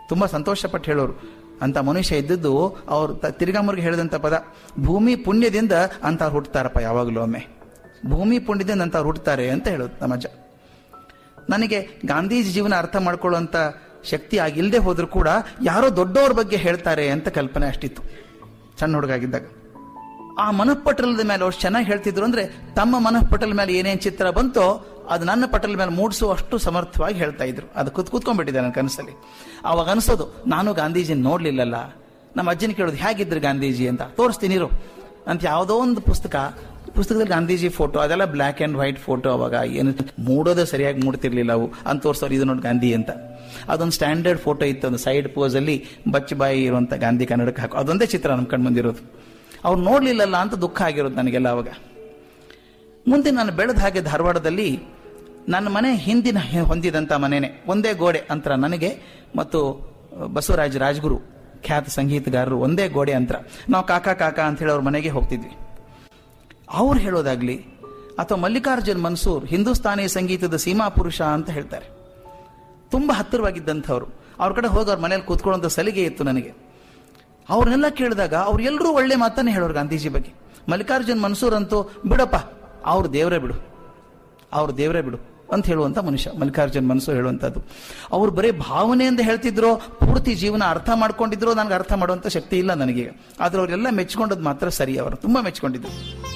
ತುಂಬ ಸಂತೋಷಪಟ್ಟು ಹೇಳೋರು. ಅಂತ ಮನುಷ್ಯ ಇದ್ದದ್ದು ಅವ್ರು ತಿರುಗಾಮರ್ಗೆ ಹೇಳಿದಂಥ ಪದ, ಭೂಮಿ ಪುಣ್ಯದಿಂದ ಅಂಥವ್ರು ಹುಟ್ಟುತ್ತಾರಪ್ಪ ಯಾವಾಗಲೂ ಒಮ್ಮೆ, ಭೂಮಿ ಪುಣ್ಯದಿಂದ ಅಂಥವ್ರು ಹುಟ್ಟುತ್ತಾರೆ ಅಂತ ಹೇಳೋದು ನಮ್ಮಜ್ಜ. ನನಗೆ ಗಾಂಧೀಜಿ ಜೀವನ ಅರ್ಥ ಮಾಡ್ಕೊಳ್ಳುವಂಥ ಶಕ್ತಿ ಆಗಿಲ್ಲದೆ ಹೋದ್ರೂ ಕೂಡ ಯಾರೋ ದೊಡ್ಡವ್ರ ಬಗ್ಗೆ ಹೇಳ್ತಾರೆ ಅಂತ ಕಲ್ಪನೆ ಅಷ್ಟಿತ್ತು ಸಣ್ಣ ಹುಡುಗಾಗಿದ್ದಾಗ. ಆ ಮನಃಪಟಲದ ಮೇಲೆ ಅವ್ರು ಚೆನ್ನಾಗಿ ಹೇಳ್ತಿದ್ರು ಅಂದ್ರೆ ತಮ್ಮ ಮನಃಪಟಲ ಮೇಲೆ ಏನೇನು ಚಿತ್ರ ಬಂತೋ ಅದು ನನ್ನ ಪಟಲ ಮೇಲೆ ಮೂಡಿಸುವಷ್ಟು ಸಮರ್ಥವಾಗಿ ಹೇಳ್ತಾ ಇದ್ರು. ಅದು ಕೂತ್ಕೊಂಡ್ಬಿಟ್ಟಿದೆ ನನ್ನ ಕನಸಲ್ಲಿ. ಅವಾಗ ಅನ್ಸೋದು, ನಾನು ಗಾಂಧೀಜಿ ನೋಡ್ಲಿಲ್ಲಲ್ಲ. ನಮ್ಮ ಅಜ್ಜನ ಕೇಳೋದು, ಹೇಗಿದ್ರು ಗಾಂಧೀಜಿ ಅಂತ, ತೋರಿಸ್ತೀನಿರು ಅಂತ. ಯಾವುದೋ ಒಂದು ಪುಸ್ತಕದಲ್ಲಿ ಗಾಂಧೀಜಿ ಫೋಟೋ, ಅದೆಲ್ಲ ಬ್ಲ್ಯಾಕ್ ಅಂಡ್ ವೈಟ್ ಫೋಟೋ. ಅವಾಗ ಏನು ಮೂಡೋದು ಸರಿಯಾಗಿ ಮೂಡ್ತಿರ್ಲಿಲ್ಲ ಅವು ಅಂತ ತೋರಿಸೋರು, ಇದು ನೋಡಿ ಗಾಂಧಿ ಅಂತ. ಅದೊಂದು ಸ್ಟ್ಯಾಂಡರ್ಡ್ ಫೋಟೋ ಇತ್ತು, ಒಂದು ಸೈಡ್ ಪೋಸ್ ಅಲ್ಲಿ ಬಚ್ಚಬಾಯಿ ಇರುವಂತ ಗಾಂಧಿ ಕನ್ನಡಕ್ಕೆ ಹಾಕೋ, ಅದೊಂದೇ ಚಿತ್ರ ನಮ್ಮ ಕಣ್ಣು ಬಂದಿರೋದು. ಅವ್ರು ನೋಡ್ಲಿಲ್ಲಲ್ಲ ಅಂತ ದುಃಖ ಆಗಿರೋದು ನನಗೆಲ್ಲ ಅವಾಗ. ಮುಂದೆ ನಾನು ಬೆಳೆದ ಹಾಗೆ ಧಾರವಾಡದಲ್ಲಿ ನನ್ನ ಮನೆ ಹಿಂದಿನ ಹೊಂದಿದಂಥ ಮನೆನೇ, ಒಂದೇ ಗೋಡೆ ಅಂತರ ನನಗೆ ಮತ್ತು ಬಸವರಾಜ ರಾಜಗುರು ಖ್ಯಾತ ಸಂಗೀತಗಾರರು ಒಂದೇ ಗೋಡೆ ಅಂತರ. ನಾವು ಕಾಕಾ ಅಂತ ಹೇಳಿ ಅವ್ರ ಮನೆಗೆ ಹೋಗ್ತಿದ್ವಿ. ಅವ್ರು ಹೇಳೋದಾಗ್ಲಿ ಅಥವಾ ಮಲ್ಲಿಕಾರ್ಜುನ್ ಮನ್ಸೂರ್ ಹಿಂದೂಸ್ತಾನಿ ಸಂಗೀತದ ಸೀಮಾ ಪುರುಷ ಅಂತ ಹೇಳ್ತಾರೆ, ತುಂಬಾ ಹತ್ತಿರವಾಗಿದ್ದಂಥವ್ರು. ಅವ್ರ ಕಡೆ ಹೋಗಿ ಅವ್ರ ಮನೇಲಿ ಕೂತ್ಕೊಳ್ಳೋಂಥ ಸಲಿಗೆ ಇತ್ತು ನನಗೆ. ಅವ್ರನ್ನೆಲ್ಲ ಕೇಳಿದಾಗ ಅವ್ರು ಎಲ್ಲರೂ ಒಳ್ಳೆ ಮಾತನ್ನೇ ಹೇಳೋರು ಗಾಂಧೀಜಿ ಬಗ್ಗೆ. ಮಲ್ಲಿಕಾರ್ಜುನ್ ಮನ್ಸೂರ್ ಅಂತೂ ಬಿಡಪ್ಪ, ಅವ್ರು ದೇವರೇ ಬಿಡು ಅಂತ ಹೇಳುವಂತ ಮನುಷ್ಯ ಮಲ್ಲಿಕಾರ್ಜುನ್ ಮನ್ಸೂರ್ ಹೇಳುವಂಥದ್ದು. ಅವ್ರು ಬರೀ ಭಾವನೆಯಿಂದ ಹೇಳ್ತಿದ್ರು, ಪೂರ್ತಿ ಜೀವನ ಅರ್ಥ ಮಾಡ್ಕೊಂಡಿದ್ರು. ನನಗೆ ಅರ್ಥ ಮಾಡುವಂತ ಶಕ್ತಿ ಇಲ್ಲ ನನಗೆ. ಆದ್ರೆ ಅವರೆಲ್ಲ ಮೆಚ್ಕೊಂಡದ್ದು ಮಾತ್ರ ಸರಿ, ಅವರು ತುಂಬಾ ಮೆಚ್ಕೊಂಡಿದ್ರು.